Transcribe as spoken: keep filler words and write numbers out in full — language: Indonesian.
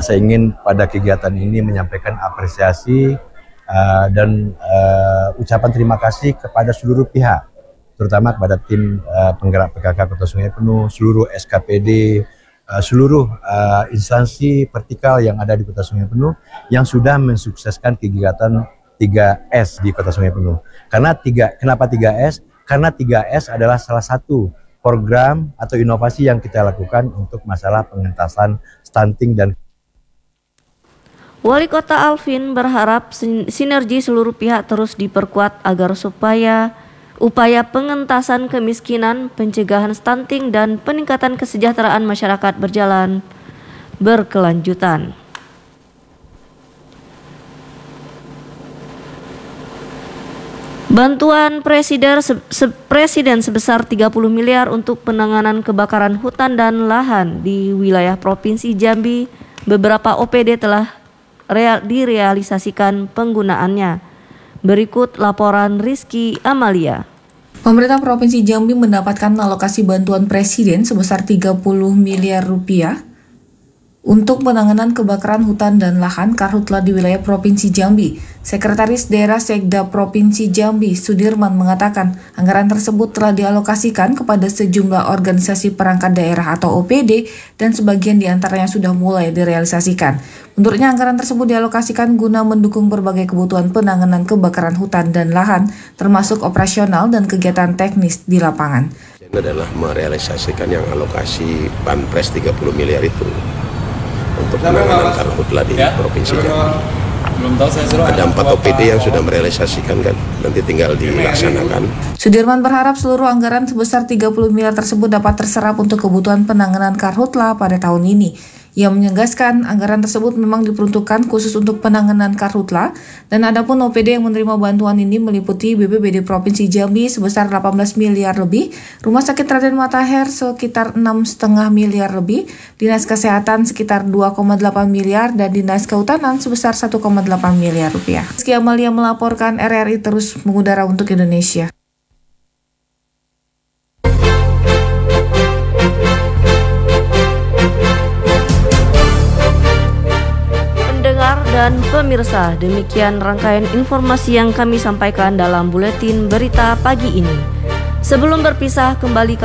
saya ingin pada kegiatan ini menyampaikan apresiasi uh, dan uh, ucapan terima kasih kepada seluruh pihak, terutama kepada tim uh, penggerak P K K Kota Sungai Penuh, seluruh S K P D, uh, seluruh uh, instansi vertikal yang ada di Kota Sungai Penuh yang sudah mensukseskan kegiatan tiga S di Kota Sungai Penuh. Karena tiga, kenapa tiga S? Karena tiga S adalah salah satu program atau inovasi yang kita lakukan untuk masalah pengentasan stunting dan Wali Kota Alvin berharap sinergi seluruh pihak terus diperkuat agar supaya upaya pengentasan kemiskinan, pencegahan stunting, dan peningkatan kesejahteraan masyarakat berjalan berkelanjutan. Bantuan presiden, se, se, presiden sebesar tiga puluh miliar untuk penanganan kebakaran hutan dan lahan di wilayah Provinsi Jambi, beberapa O P D telah Real, direalisasikan penggunaannya. Berikut laporan Rizky Amalia. Pemerintah Provinsi Jambi mendapatkan alokasi bantuan presiden sebesar tiga puluh miliar rupiah untuk penanganan kebakaran hutan dan lahan karhutla di wilayah Provinsi Jambi. Sekretaris Daerah Sekda Provinsi Jambi, Sudirman, mengatakan anggaran tersebut telah dialokasikan kepada sejumlah organisasi perangkat daerah atau O P D dan sebagian diantaranya sudah mulai direalisasikan. Menurutnya anggaran tersebut dialokasikan guna mendukung berbagai kebutuhan penanganan kebakaran hutan dan lahan, termasuk operasional dan kegiatan teknis di lapangan. Ini adalah merealisasikan yang alokasi Banpres tiga puluh miliar itu untuk penanganan karhutla di Provinsi Jambi. Ada empat O P D yang sudah merealisasikan kan, nanti tinggal dilaksanakan. Sudirman berharap seluruh anggaran sebesar tiga puluh miliar tersebut dapat terserap untuk kebutuhan penanganan karhutla pada tahun ini. Ia menegaskan anggaran tersebut memang diperuntukkan khusus untuk penanganan karhutla, dan adapun O P D yang menerima bantuan ini meliputi B P B D Provinsi Jambi sebesar delapan belas miliar lebih, Rumah Sakit Raden Matahir sekitar enam koma lima miliar lebih, Dinas Kesehatan sekitar dua koma delapan miliar, dan Dinas Kehutanan sebesar satu koma delapan miliar rupiah. Rizky Amalia melaporkan, R R I terus mengudara untuk Indonesia. Dan pemirsa, demikian rangkaian informasi yang kami sampaikan dalam buletin berita pagi ini. Sebelum berpisah, kembali